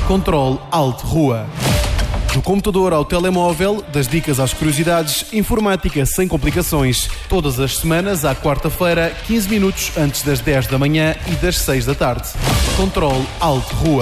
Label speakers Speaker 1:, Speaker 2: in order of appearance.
Speaker 1: Controle Alt Rua. Do computador ao telemóvel, das dicas às curiosidades, informática sem complicações. Todas as semanas, à quarta-feira, 15 minutos antes das 10 da manhã e das 6 da tarde. Controle Alt Rua.